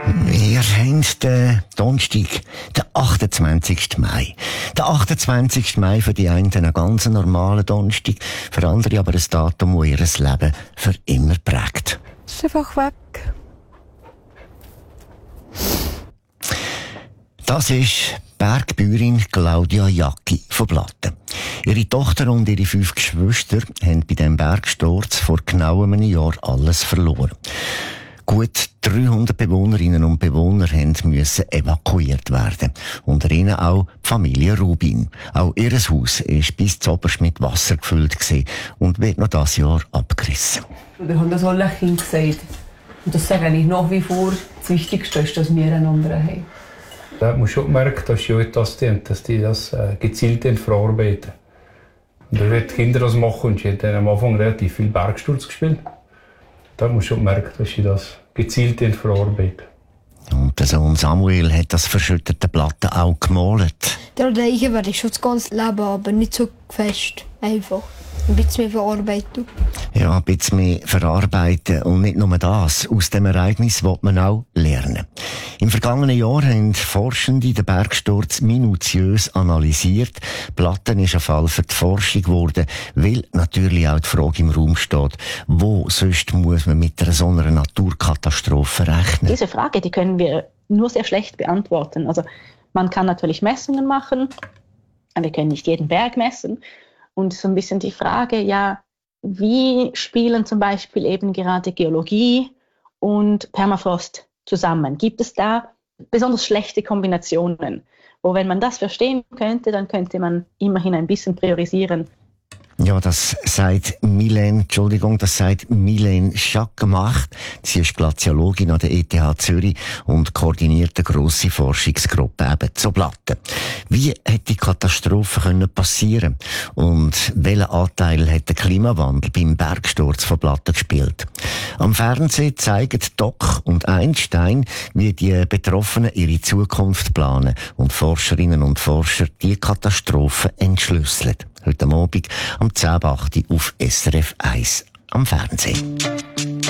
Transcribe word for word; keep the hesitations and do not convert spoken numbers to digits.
Wir haben den Donnerstag, den achtundzwanzigsten Mai. Der achtundzwanzigste Mai für die einen ein ganz normaler Donnerstag, für andere aber ein Datum, das ihr Leben für immer prägt. Es ist einfach weg. Das ist Bergbäuerin Claudia Jacki von Blatten. Ihre Tochter und ihre fünf Geschwister haben bei diesem Bergsturz vor genau einem Jahr alles verloren. Gut dreihundert Bewohnerinnen und Bewohner mussten evakuiert werden. Unter ihnen auch die Familie Rubin. Auch ihr Haus war bis zuoberst mit Wasser gefüllt und wird noch dieses Jahr abgerissen. Wir haben das alle Kinder gesagt. Und das sage ich nach wie vor. Das Wichtigste ist, dass wir einander haben. Da hat man schon gemerkt, dass die das tun, dass die das äh, gezielt verarbeiten. Und da wird die Kinder das machen und sie haben am Anfang relativ viel Bergsturz gespielt. Da hat man schon gemerkt, dass sie das gezielt verarbeiten. Und der Sohn Samuel hat das verschüttete Platten auch gemalt. Der Reichen werde ich schon das ganze Leben, aber nicht so fest. Einfach. Ein bisschen mehr Verarbeitung. Ja, ein bisschen mehr verarbeiten. Und nicht nur das. Aus dem Ereignis will man auch lernen. Im vergangenen Jahr haben Forschende den Bergsturz minutiös analysiert. Platten ist ein Fall für die Forschung geworden, weil natürlich auch die Frage im Raum steht, wo sonst muss man mit einer so einer Naturkatastrophe rechnen? Diese Frage, die können wir nur sehr schlecht beantworten. Also man kann natürlich Messungen machen, aber wir können nicht jeden Berg messen. Und so ein bisschen die Frage, ja, wie spielen zum Beispiel eben gerade Geologie und Permafrost zusammen? Gibt es da besonders schlechte Kombinationen? Wo, wenn man das verstehen könnte, dann könnte man immerhin ein bisschen priorisieren. Ja, das sagt Mylène, Entschuldigung, das sagt Mylène Schackemacht. Sie ist Glaziologin an der E T H Zürich und koordiniert eine grosse Forschungsgruppe eben zu Platten. Wie hätte die Katastrophe können passieren? Und welchen Anteil hat der Klimawandel beim Bergsturz von Platten gespielt? Am Fernsehen zeigen Doc und Einstein, wie die Betroffenen ihre Zukunft planen und Forscherinnen und Forscher die Katastrophe entschlüsseln. Heute Abend am zehn Uhr acht auf S R F eins am Fernsehen.